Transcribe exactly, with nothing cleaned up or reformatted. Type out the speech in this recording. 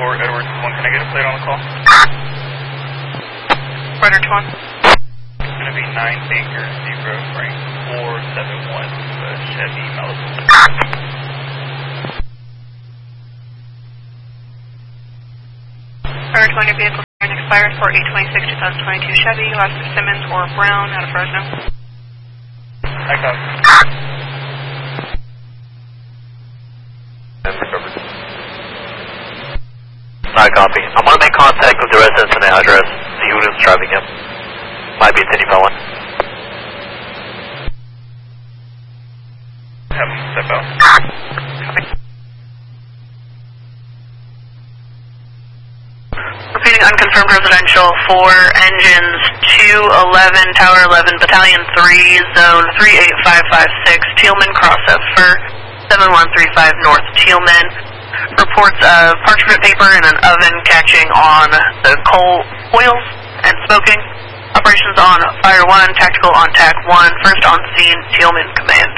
four, Edwards one. Can I get a plate on the call? Rider two one. It's going to be nine Baker, zero Frank, four seven one, uh, Chevy Malibu. Rider two one, your vehicle expires for eight twenty-six twenty twenty-two Chevy, last of Simmons or Brown out of Fresno. I copy. I copy. I'm going to make contact with the residents and the address, see who is driving him. Might be a City Felon. Have him step out. Copy. Repeating unconfirmed residential for engines two eleven, Tower eleven, Battalion three, Zone three eight five five six, Tealman crossover for seven one three five North Tealman. Reports of parchment paper and an oven catching on the coal oils and smoking. Operations on Fire one, Tactical on T A C one, first on scene, Tealman Command.